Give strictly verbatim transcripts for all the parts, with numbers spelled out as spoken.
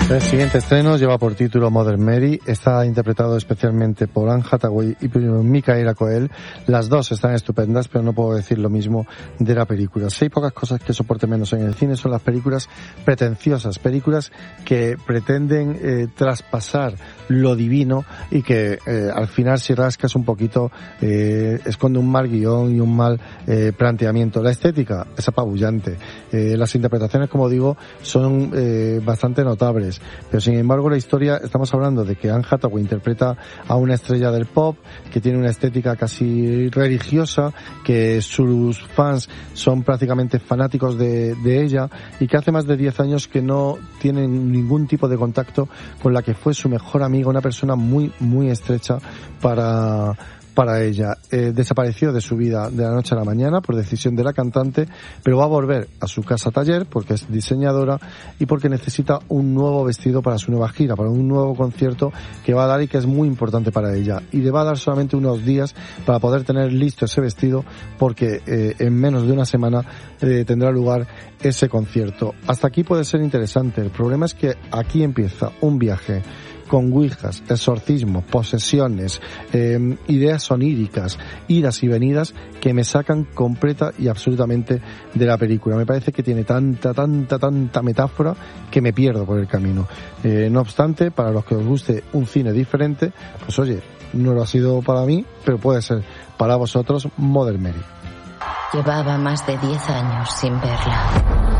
El siguiente estreno lleva por título Mother Mary, está interpretado especialmente por Anne Hathaway y por Micaela Coel. Las dos están estupendas, pero no puedo decir lo mismo de la película. Si hay pocas cosas que soporte menos en el cine son las películas pretenciosas, películas que pretenden eh, traspasar lo divino y que eh, al final, si rascas un poquito, eh, esconde un mal guión y un mal eh, planteamiento. La estética es apabullante, eh, las interpretaciones, como digo, son eh, bastante notables. Pero sin embargo la historia, estamos hablando de que Anne Hathaway interpreta a una estrella del pop que tiene una estética casi religiosa, que sus fans son prácticamente fanáticos de, de ella y que hace más de diez años que no tienen ningún tipo de contacto con la que fue su mejor amiga, una persona muy, muy estrecha para... para ella. Eh, desapareció de su vida de la noche a la mañana por decisión de la cantante, pero va a volver a su casa taller porque es diseñadora y porque necesita un nuevo vestido para su nueva gira, para un nuevo concierto que va a dar y que es muy importante para ella. Y le va a dar solamente unos días para poder tener listo ese vestido porque eh, en menos de una semana eh, tendrá lugar ese concierto. Hasta aquí puede ser interesante. El problema es que aquí empieza un viaje con ouijas, exorcismos, posesiones, eh, ideas oníricas, idas y venidas que me sacan completa y absolutamente de la película. Me parece que tiene tanta, tanta, tanta metáfora que me pierdo por el camino. Eh, no obstante, para los que os guste un cine diferente, pues oye, no lo ha sido para mí, pero puede ser para vosotros Mother Mary. Llevaba más de diez años sin verla.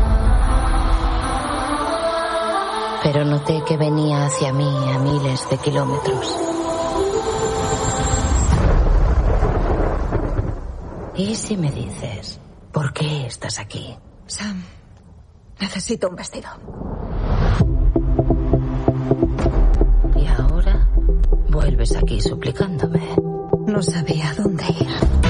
Pero noté que venía hacia mí a miles de kilómetros. ¿Y si me dices por qué estás aquí? Sam, necesito un vestido. Y ahora vuelves aquí suplicándome. No sabía dónde ir.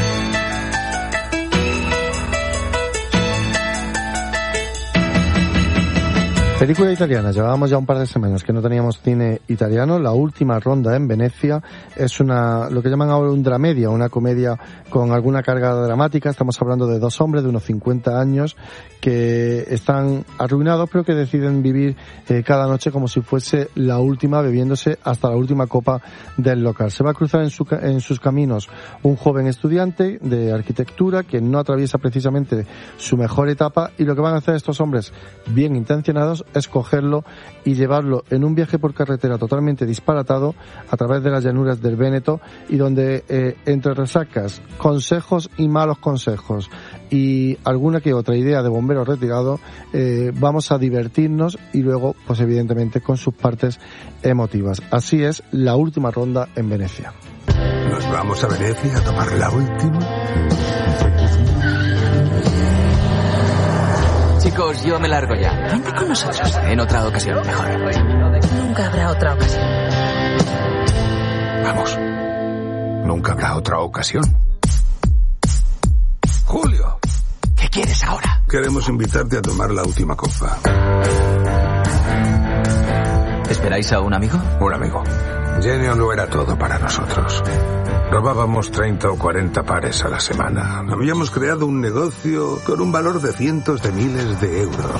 Película italiana, llevábamos ya un par de semanas que no teníamos cine italiano. La última ronda en Venecia es una, lo que llaman ahora un dramedia, una comedia con alguna carga dramática. Estamos hablando de dos hombres de unos cincuenta años que están arruinados pero que deciden vivir eh, cada noche como si fuese la última, bebiéndose hasta la última copa del local. Se va a cruzar en, su, en sus caminos un joven estudiante de arquitectura que no atraviesa precisamente su mejor etapa y lo que van a hacer estos hombres bien intencionados es cogerlo y llevarlo en un viaje por carretera totalmente disparatado a través de las llanuras del Véneto y donde eh, entre resacas, consejos y malos consejos y alguna que otra idea de bombero retirado eh, vamos a divertirnos y luego pues evidentemente con sus partes emotivas. Así es La última ronda en Venecia. ¿Nos vamos a Venecia a tomar la última? Chicos, yo me largo ya. Vente con nosotros. En otra ocasión, mejor. Nunca habrá otra ocasión. Vamos. Nunca habrá otra ocasión. Julio. ¿Qué quieres ahora? Queremos invitarte a tomar la última copa. ¿Esperáis a un amigo? Un amigo. Genio no era todo para nosotros. Robábamos treinta o cuarenta pares a la semana. Habíamos creado un negocio con un valor de cientos de miles de euros.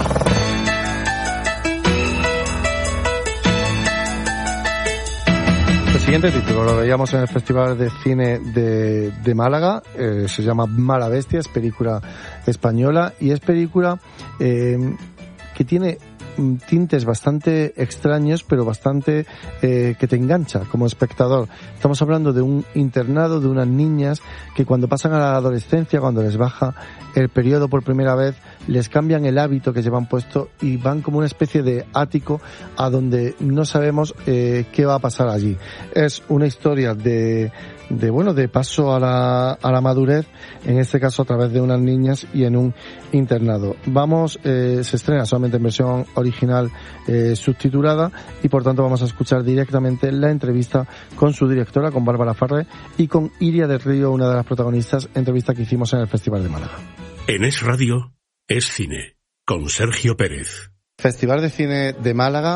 El siguiente título lo veíamos en el Festival de Cine de, de Málaga, eh, se llama Mala Bestia, es película española y es película eh, que tiene tintes bastante extraños, pero bastante eh, que te engancha como espectador. Estamos hablando de un internado de unas niñas que cuando pasan a la adolescencia, cuando les baja el periodo por primera vez, les cambian el hábito que llevan puesto y van como una especie de ático a donde no sabemos eh, qué va a pasar allí. Es una historia de de bueno de paso a la a la madurez, en este caso a través de unas niñas y en un internado. Vamos, eh, se estrena solamente en versión original eh, subtitulada y por tanto vamos a escuchar directamente la entrevista con su directora, con Bárbara Farré y con Iria del Río, una de las protagonistas, entrevista que hicimos en el Festival de Málaga. En Es Radio, Es Cine, con Sergio Pérez. Festival de Cine de Málaga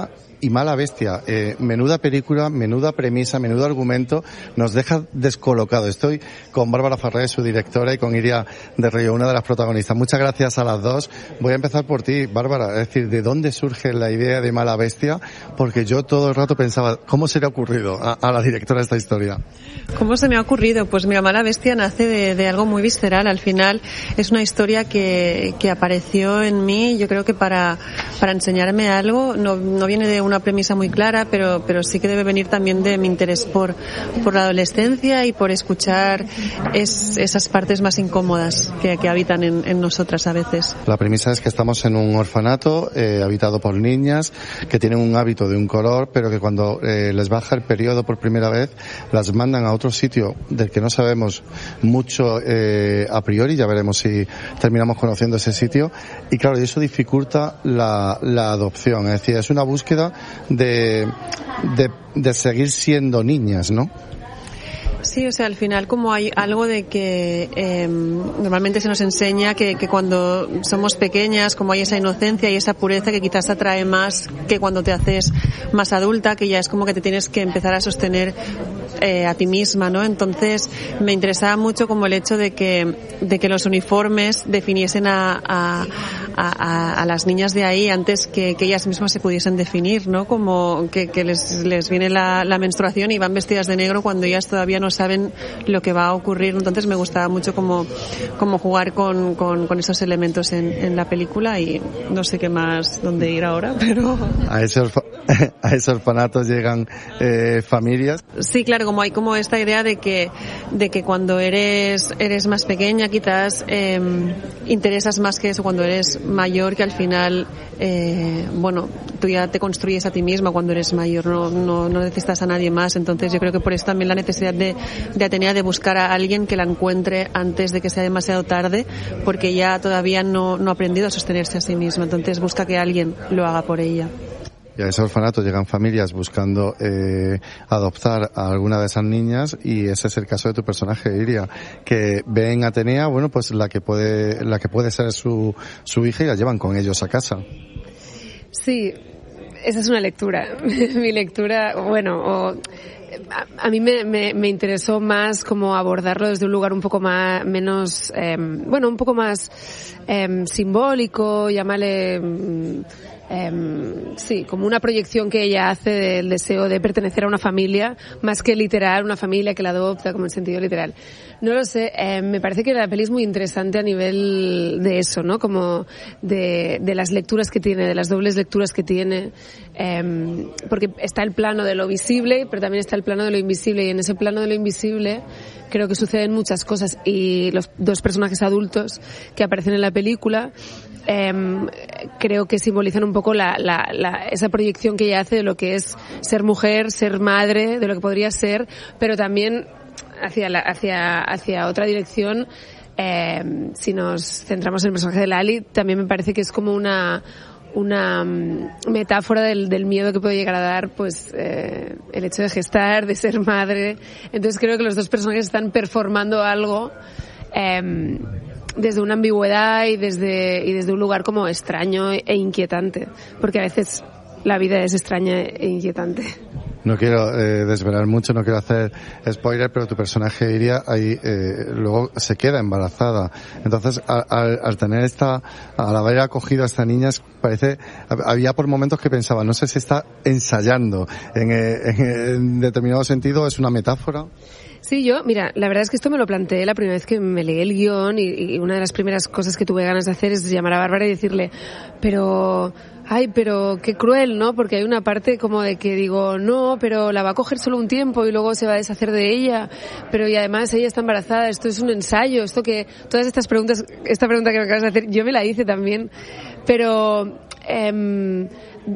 y Mala Bestia. Eh, menuda película, menuda premisa, menudo argumento, nos deja descolocado. Estoy con Bárbara Farré, su directora, y con Iria de Río, una de las protagonistas. Muchas gracias a las dos. Voy a empezar por ti, Bárbara, es decir, ¿de dónde surge la idea de Mala Bestia? Porque yo todo el rato pensaba, ¿cómo se le ha ocurrido a, a la directora esta historia? ¿Cómo se me ha ocurrido? Pues mira, Mala Bestia nace de, de algo muy visceral. Al final es una historia que, que apareció en mí, yo creo que para, para enseñarme algo. No, no viene de una premisa muy clara, pero, pero sí que debe venir también de mi interés por, por la adolescencia y por escuchar es, esas partes más incómodas que, que habitan en, en nosotras a veces. La premisa es que estamos en un orfanato eh, habitado por niñas que tienen un hábito de un color, pero que cuando eh, les baja el periodo por primera vez, las mandan a otro sitio del que no sabemos mucho eh, a priori. Ya veremos si terminamos conociendo ese sitio. Y claro, eso dificulta la, la adopción. Es decir, es una búsqueda de, de, de seguir siendo niñas, ¿no? Sí, o sea, al final como hay algo de que eh, normalmente se nos enseña que, que cuando somos pequeñas, como hay esa inocencia y esa pureza que quizás atrae más que cuando te haces más adulta, que ya es como que te tienes que empezar a sostener eh, a ti misma, ¿no? Entonces me interesaba mucho como el hecho de que de que los uniformes definiesen a, a, a, a las niñas de ahí antes que, que ellas mismas se pudiesen definir, ¿no? Como que, que les, les viene la, la menstruación y van vestidas de negro cuando ellas todavía no saben lo que va a ocurrir. Entonces me gustaba mucho como, como jugar con, con, con esos elementos en, en la película, y no sé qué más dónde ir ahora, pero... A ese, orfa- a ese orfanato llegan eh, familias. Sí, claro, como hay como esta idea de que, de que cuando eres, eres más pequeña quizás eh, interesas más que eso cuando eres mayor, que al final, eh, bueno, tú ya te construyes a ti misma cuando eres mayor, no, no, no necesitas a nadie más. Entonces yo creo que por eso también la necesidad de, de Atenea de buscar a alguien que la encuentre antes de que sea demasiado tarde, porque ella todavía no, no ha aprendido a sostenerse a sí misma. Entonces busca que alguien lo haga por ella. Y a ese orfanato llegan familias buscando eh, adoptar a alguna de esas niñas, y ese es el caso de tu personaje, Iria, que ve en Atenea, bueno, pues la que puede, la que puede ser su, su hija, y la llevan con ellos a casa. Sí, esa es una lectura. Mi lectura, bueno, o, a, a mí me, me, me interesó más como abordarlo desde un lugar un poco más, menos, eh, bueno, un poco más eh, simbólico, llámale... Eh, sí, como una proyección que ella hace del deseo de pertenecer a una familia, más que literal, una familia que la adopta como en sentido literal. No lo sé, eh, me parece que la peli es muy interesante a nivel de eso, ¿no? Como de, de las lecturas que tiene, de las dobles lecturas que tiene, eh, porque está el plano de lo visible, pero también está el plano de lo invisible, y en ese plano de lo invisible creo que suceden muchas cosas, y los dos personajes adultos que aparecen en la película eh, creo que simbolizan un poco la, la, la, esa proyección que ella hace de lo que es ser mujer, ser madre, de lo que podría ser, pero también hacia la, hacia, hacia otra dirección. Eh, si nos centramos en el personaje de Lali, también me parece que es como una una metáfora del, del miedo que puede llegar a dar, pues, eh, el hecho de gestar, de ser madre. Entonces creo que los dos personajes están performando algo eh, desde una ambigüedad y desde, y desde un lugar como extraño e inquietante, porque a veces la vida es extraña e inquietante. No quiero eh, desvelar mucho, no quiero hacer spoiler, pero tu personaje, Iria, ahí eh, luego se queda embarazada. Entonces, al, al, al tener esta, al haber acogido a esta niña, parece, había por momentos que pensaba, no sé si está ensayando en, en, en determinado sentido, es una metáfora. Sí, yo, mira, la verdad es que esto me lo planteé la primera vez que me leí el guión, y, y una de las primeras cosas que tuve ganas de hacer es llamar a Bárbara y decirle, pero... ay, pero qué cruel, ¿no? Porque hay una parte como de que digo, no, pero la va a coger solo un tiempo y luego se va a deshacer de ella, pero y además ella está embarazada, esto es un ensayo, esto que, todas estas preguntas, esta pregunta que me acabas de hacer, yo me la hice también, pero eh,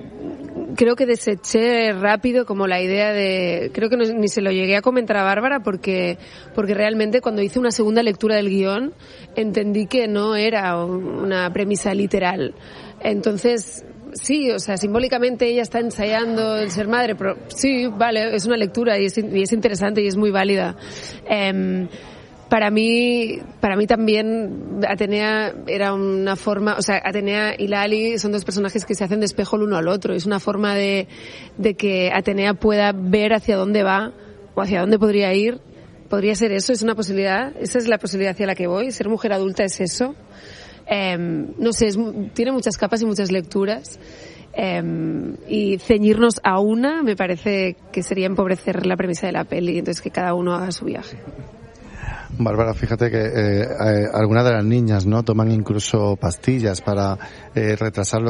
creo que deseché rápido como la idea de, creo que no, ni se lo llegué a comentar a Bárbara, porque, porque realmente cuando hice una segunda lectura del guión entendí que no era una premisa literal. Entonces, sí, o sea, simbólicamente ella está ensayando el ser madre, pero sí, vale, es una lectura y es, y es interesante y es muy válida. Eh, para mí, para mí también Atenea era una forma, o sea, Atenea y Lali son dos personajes que se hacen de espejo el uno al otro. Es una forma de, de que Atenea pueda ver hacia dónde va o hacia dónde podría ir. Podría ser eso, es una posibilidad. Esa es la posibilidad hacia la que voy. Ser mujer adulta es eso. Eh, no sé, es, tiene muchas capas y muchas lecturas. Eh, y ceñirnos a una me parece que sería empobrecer la premisa de la peli, entonces que cada uno haga su viaje. Bárbara, fíjate que eh, eh, algunas de las niñas no toman incluso pastillas para eh, retrasar